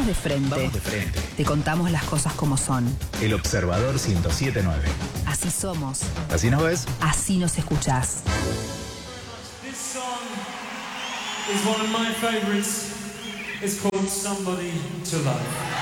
de frente. Vamos de frente. Te contamos las cosas como son. El Observador 107.9. Así somos. Así nos ves. Así nos escuchás. This song is one of my favorites. It's called Somebody to Love.